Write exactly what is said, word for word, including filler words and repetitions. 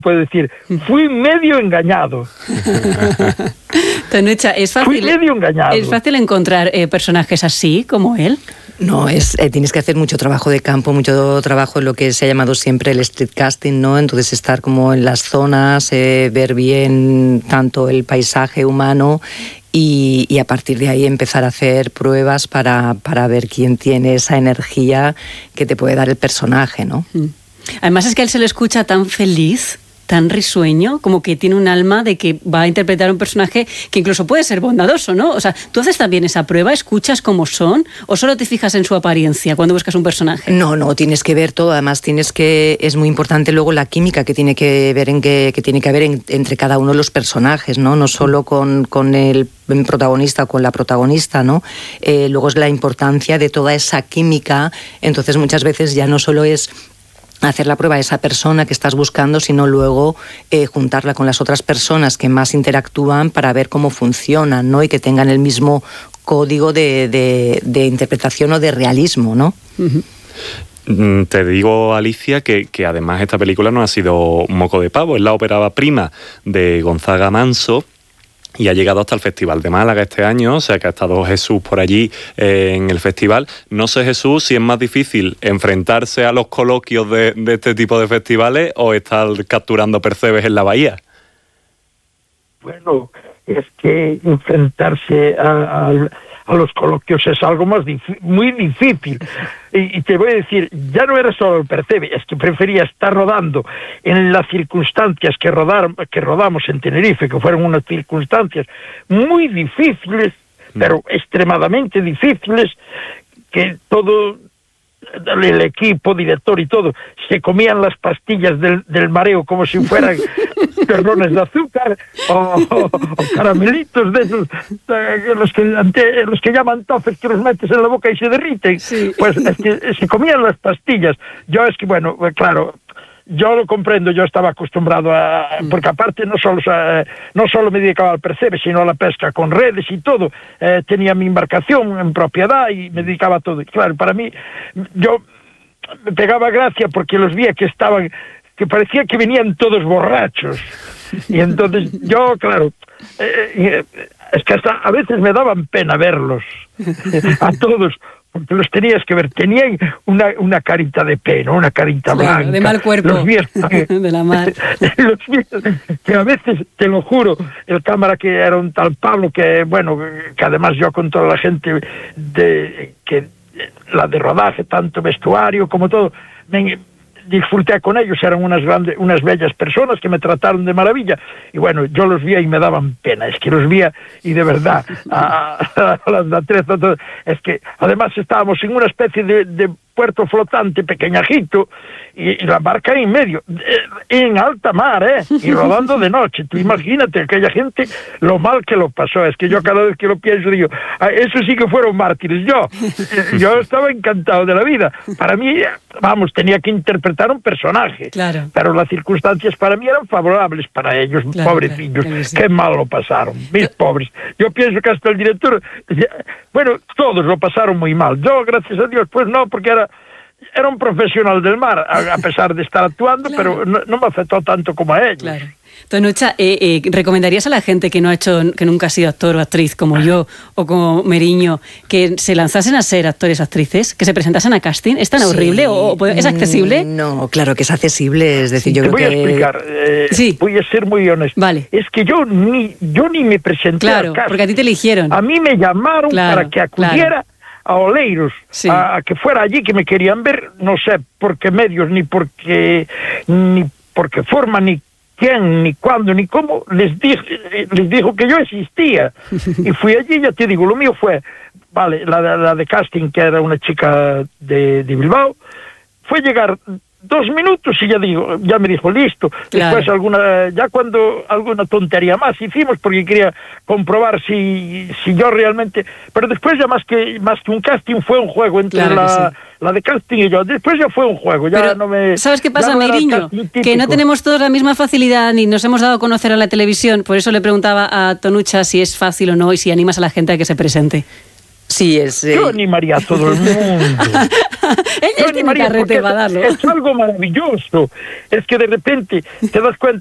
puedo decir, fui medio engañado. Tonucha, ¿es fácil, fui medio engañado. ¿es fácil encontrar eh, personajes así como él? No, es eh, tienes que hacer mucho trabajo de campo, mucho trabajo en lo que se ha llamado siempre el street casting, ¿no? Entonces estar como en las zonas, eh, ver bien tanto el paisaje humano y, y a partir de ahí empezar a hacer pruebas para, para ver quién tiene esa energía que te puede dar el personaje, ¿no? Además es que a él se le escucha tan feliz, tan risueño, como que tiene un alma de que va a interpretar un personaje que incluso puede ser bondadoso, ¿no? O sea, ¿tú haces también esa prueba? ¿Escuchas cómo son? ¿O solo te fijas en su apariencia cuando buscas un personaje? No, no, tienes que ver todo. Además, tienes que... Es muy importante luego la química que tiene que ver en que, que tiene que haber en, entre cada uno de los personajes, ¿no? No solo con, con el protagonista o con la protagonista, ¿no? Eh, luego es la importancia de toda esa química. Entonces, muchas veces ya no solo es hacer la prueba a esa persona que estás buscando, sino luego eh, juntarla con las otras personas que más interactúan para ver cómo funcionan, ¿no? Y que tengan el mismo código de, de, de interpretación o de realismo, ¿no? Uh-huh. Te digo, Alicia, que, que además esta película no ha sido moco de pavo, es la ópera prima de Gonzaga Manso, y ha llegado hasta el Festival de Málaga este año, o sea que ha estado Jesús por allí eh, en el festival. No sé, Jesús, si es más difícil enfrentarse a los coloquios de, de este tipo de festivales o estar capturando percebes en la bahía. Bueno, es que enfrentarse a, a, a los coloquios es algo más dif- muy difícil. Y, y te voy a decir, ya no era solo el percebe, es que prefería estar rodando en las circunstancias que, rodar, que rodamos en Tenerife, que fueron unas circunstancias muy difíciles, pero extremadamente difíciles, que todo el equipo, director y todo, se comían las pastillas del, del mareo como si fueran terrones de azúcar o, o, o caramelitos de esos, de los, que, los que llaman tofes, que los metes en la boca y se derriten. Sí. Pues es que se comían las pastillas. Yo es que, bueno, claro, yo lo comprendo, yo estaba acostumbrado a... Porque aparte no solo, eh, no solo me dedicaba al percebe, sino a la pesca con redes y todo. Eh, tenía mi embarcación en propiedad y me dedicaba a todo. Y claro, para mí, yo me pegaba gracia porque los vi que estaban... que parecía que venían todos borrachos. Y entonces yo, claro, eh, es que hasta a veces me daban pena verlos, a todos, porque los tenías que ver, tenían una, una carita de pena, una carita claro, blanca. De mal cuerpo, los vías, de la mar. Los vías, que a veces, te lo juro, el cámara que era un tal Pablo, que bueno, que además yo con toda la gente de que la de rodaje, tanto vestuario como todo, me, disfruté con ellos, eran unas grandes, unas bellas personas que me trataron de maravilla, y bueno, yo los veía y me daban pena, es que los veía y de verdad, a, a, a las de Atrezo, es que además estábamos en una especie de, de puerto flotante pequeñajito, y, y la barca en medio, en alta mar, ¿eh? Y rodando de noche. Tú imagínate aquella gente, lo mal que lo pasó. Es que yo cada vez que lo pienso digo, eso sí que fueron mártires. Yo, yo estaba encantado de la vida. Para mí, vamos, tenía que interpretar un personaje. Claro. Pero las circunstancias para mí eran favorables para ellos, claro, pobrecillos. Claro, sí. Qué mal lo pasaron, mis pobres. Yo pienso que hasta el director, bueno, todos lo pasaron muy mal. Yo, gracias a Dios, pues no, porque era... Era un profesional del mar, a pesar de estar actuando, claro, pero no, no me afectó tanto como a ellos. Claro. Tonucha, eh, eh, ¿recomendarías a la gente que no ha hecho, que nunca ha sido actor o actriz como yo o como Meriño, que se lanzasen a ser actores o actrices, que se presentasen a casting? ¿Es tan sí. horrible o, o es accesible? No, claro que es accesible, es decir, sí. yo Te creo voy que... a explicar, eh, sí. voy a ser muy honesto. Vale. Es que yo ni, yo ni me presenté claro, al casting. porque a ti te eligieron. A mí me llamaron claro, para que acudiera... Claro. a Oleiros, sí. a, a que fuera allí, que me querían ver, no sé por qué medios, ni por qué, ni por qué forma, ni quién, ni cuándo, ni cómo, les, dije, les dijo que yo existía. Y fui allí, ya te digo, lo mío fue, vale, la, la, la de casting, que era una chica de, de Bilbao, fue llegar dos minutos y ya digo, ya me dijo listo. Claro. Después alguna, ya cuando alguna tontería más hicimos porque quería comprobar si, si yo realmente, pero después ya más que más que un casting fue un juego entre claro la, sí. la de casting y yo. Después ya fue un juego, ya pero, no me. ¿Sabes qué pasa, no Meriño? Que no tenemos todos la misma facilidad ni nos hemos dado a conocer a la televisión. Por eso le preguntaba a Tonucha si es fácil o no y si animas a la gente a que se presente. Sí, es... Yo animaría a todo el mundo. Ella tiene carrete para darlo. Es algo maravilloso. Es que de repente te das cuenta